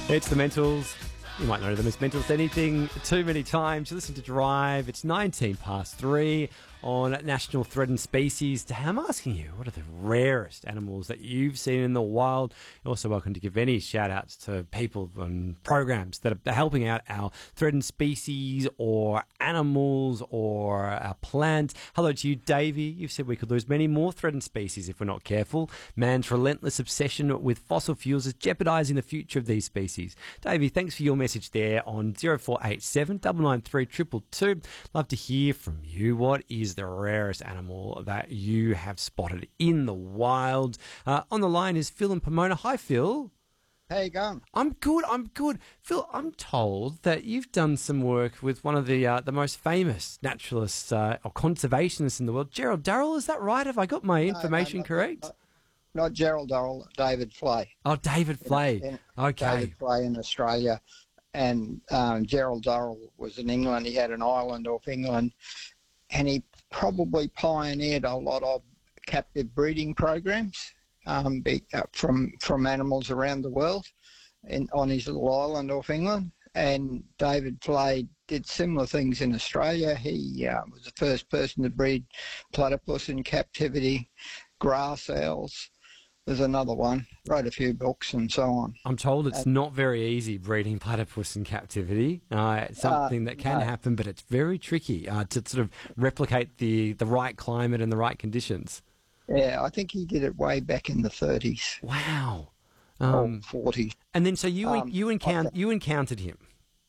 It's the Mentals. You might know them as Mentals Anything too many times. You listen to Drive. It's 19 past 3 on National Threatened Species Day. I'm asking you, what are the rarest animals that you've seen in the wild? You're also welcome to give any shout-outs to people and programs that are helping out our threatened species or animals or our plants. Hello to you, Davey. You've said we could lose many more threatened species if we're not careful. Man's relentless obsession with fossil fuels is jeopardising the future of these species. Davey, thanks for your message there on 0487 993 222. Love to hear from you. What is the rarest animal that you have spotted in the wild? On the line is Phil in Pomona. Hi, Phil. How you going? I'm good. Phil, I'm told that you've done some work with one of the most famous naturalists or conservationists in the world, Gerald Durrell. Is that right? Have I got my information correct? Not Gerald Durrell, David Flay. Oh, David Flay. Okay. David Flay in Australia. And Gerald Durrell was in England. He had an island off England. And he probably pioneered a lot of captive breeding programs from animals around the world on his little island off England. And David Flay did similar things in Australia. He was the first person to breed platypus in captivity, grass owls. There's another one. Wrote a few books and so on. I'm told it's not very easy breeding platypus in captivity. It's something that can happen, but it's very tricky to sort of replicate the right climate and the right conditions. Yeah, I think he did it way back in the 30s. Wow. Or 40s. And then so you encountered him.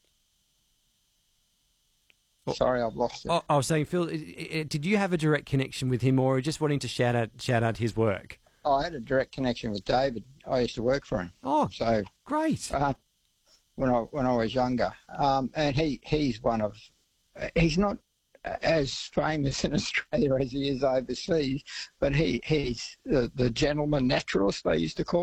Sorry, I've lost it. I was saying, Phil, did you have a direct connection with him, or just wanting to shout out his work? I had a direct connection with David. I used to work for him. Oh, so great! When I was younger, and he's not as famous in Australia as he is overseas, but he's the gentleman naturalist they used to call